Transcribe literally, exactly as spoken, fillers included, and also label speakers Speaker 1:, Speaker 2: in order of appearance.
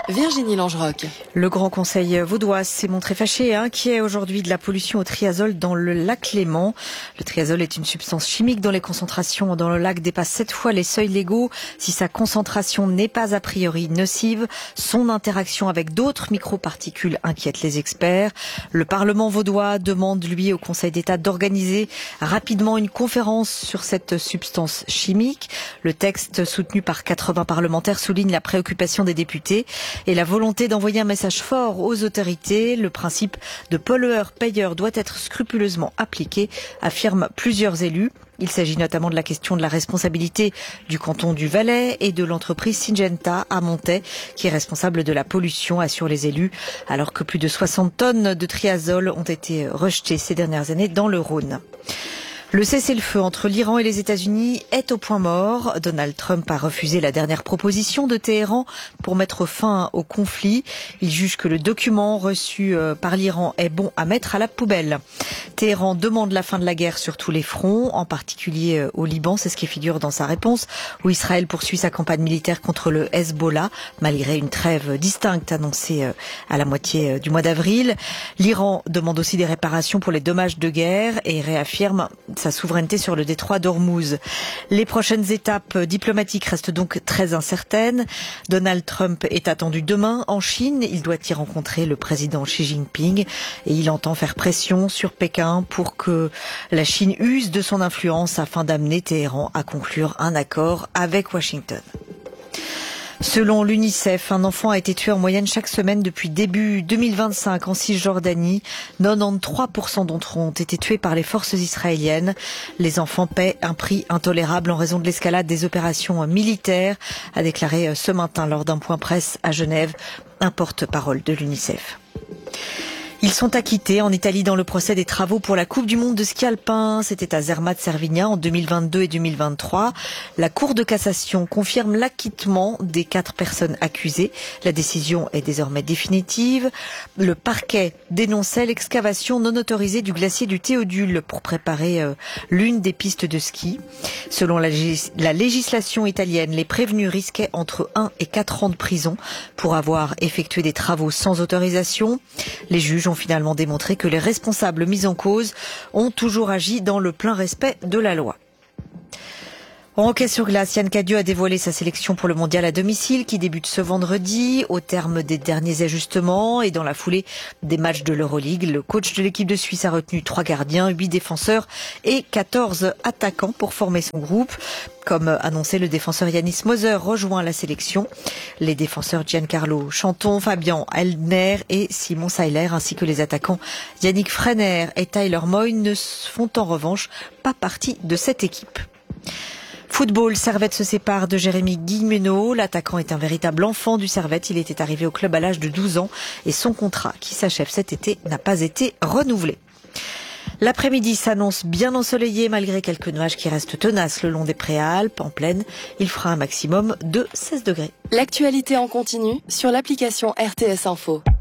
Speaker 1: Virginie Langeroc.
Speaker 2: Le Grand Conseil vaudois s'est montré fâché et inquiet aujourd'hui de la pollution au triazole dans le lac Léman. Le triazole est une substance chimique dont les concentrations dans le lac dépassent sept fois les seuils légaux. Si sa concentration n'est pas a priori nocive, son interaction avec d'autres microparticules inquiète les experts. Le Parlement vaudois demande, lui, au Conseil d'État d'organiser rapidement une conférence sur cette substance chimique. Le texte, soutenu par quatre-vingts parlementaires, souligne la préoccupation des députés et la volonté d'envoyer un message fort aux autorités. Le principe de pollueur-payeur doit être scrupuleusement appliqué, affirment plusieurs élus. Il s'agit notamment de la question de la responsabilité du canton du Valais et de l'entreprise Syngenta à Montaix, qui est responsable de la pollution, assurent les élus, alors que plus de soixante tonnes de triazole ont été rejetées ces dernières années dans le Rhône. Le cessez-le-feu entre l'Iran et les États-Unis est au point mort. Donald Trump a refusé la dernière proposition de Téhéran pour mettre fin au conflit. Il juge que le document reçu par l'Iran est bon à mettre à la poubelle. Téhéran demande la fin de la guerre sur tous les fronts, en particulier au Liban, c'est ce qui figure dans sa réponse, où Israël poursuit sa campagne militaire contre le Hezbollah, malgré une trêve distincte annoncée à la moitié du mois d'avril. L'Iran demande aussi des réparations pour les dommages de guerre et réaffirme sa souveraineté sur le détroit d'Ormuz. Les prochaines étapes diplomatiques restent donc très incertaines. Donald Trump est attendu demain en Chine. Il doit y rencontrer le président Xi Jinping et il entend faire pression sur Pékin pour que la Chine use de son influence afin d'amener Téhéran à conclure un accord avec Washington. Selon l'UNICEF, un enfant a été tué en moyenne chaque semaine depuis début deux mille vingt-cinq en Cisjordanie. quatre-vingt-treize pour cent d'entre eux ont été tués par les forces israéliennes. Les enfants paient un prix intolérable en raison de l'escalade des opérations militaires, a déclaré ce matin lors d'un point presse à Genève un porte-parole de l'UNICEF. Ils sont acquittés en Italie dans le procès des travaux pour la Coupe du monde de ski alpin. C'était à Zermatt-Cervinia en deux mille vingt-deux et deux mille vingt-trois. La Cour de cassation confirme l'acquittement des quatre personnes accusées. La décision est désormais définitive. Le parquet dénonçait l'excavation non autorisée du glacier du Théodule pour préparer euh, l'une des pistes de ski. Selon la, légis- la législation italienne, les prévenus risquaient entre un et quatre ans de prison pour avoir effectué des travaux sans autorisation. Les juges ont finalement démontré que les responsables mis en cause ont toujours agi dans le plein respect de la loi. En hockey sur glace, Yann Cadieux a dévoilé sa sélection pour le mondial à domicile qui débute ce vendredi. Au terme des derniers ajustements et dans la foulée des matchs de l'Euroleague, le coach de l'équipe de Suisse a retenu trois gardiens, huit défenseurs et quatorze attaquants pour former son groupe. Comme annoncé, le défenseur Yanis Moser rejoint la sélection. Les défenseurs Giancarlo Chanton, Fabian Eldner et Simon Seiler, ainsi que les attaquants Yannick Freiner et Tyler Moy ne font en revanche pas partie de cette équipe. Football, Servette se sépare de Jérémy Guillemeno. L'attaquant est un véritable enfant du Servette. Il était arrivé au club à l'âge de douze ans et son contrat, qui s'achève cet été, n'a pas été renouvelé. L'après-midi s'annonce bien ensoleillé malgré quelques nuages qui restent tenaces le long des Préalpes. En plaine, il fera un maximum de seize degrés.
Speaker 1: L'actualité en continu sur l'application R T S Info.